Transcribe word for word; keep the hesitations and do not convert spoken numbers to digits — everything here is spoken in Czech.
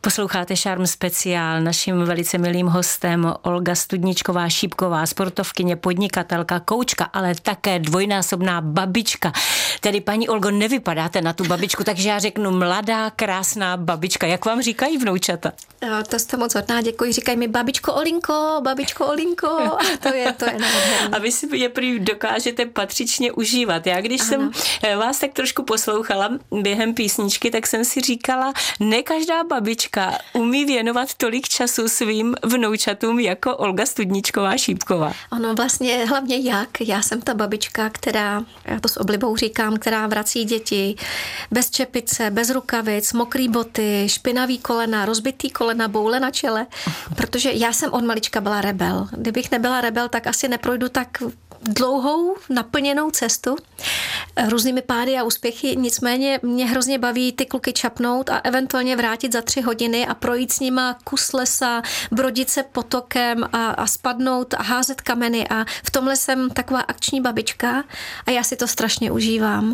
Posloucháte Šarm speciál. Naším velice milým hostem Olga Studničková Šípková, sportovkyně, podnikatelka, koučka, ale také dvojnásobná babička. Tedy paní Olgo, nevypadáte na tu babičku, takže já řeknu mladá, krásná babička. Jak vám říkají vnoučata? To jste moc hodná, děkuji. Říkají mi babičko Olinko, babičko Olinko. To je, to je nádherné. A vy si je prý dokážete patřičně užívat. Já když ano. jsem vás tak trošku poslouchala během písničky, tak jsem si říkala, ne každá babička umí věnovat tolik času svým vnoučatům jako Olga Studničková Šípková. Ono vlastně hlavně jak. Já jsem ta babička, která, já to s oblibou říkám, která vrací děti bez čepice, bez rukavic, mokrý boty, špinavý kolena, rozbitý kolena, boule na čele, protože já jsem od malička byla rebel. Kdybych nebyla rebel, tak asi neprojdu tak dlouhou, naplněnou cestu různými pády a úspěchy, nicméně mě hrozně baví ty kluky čapnout a eventuálně vrátit za tři hodiny a projít s nima kus lesa, brodit se potokem a, a spadnout a házet kameny a v tomhle jsem taková akční babička a já si to strašně užívám.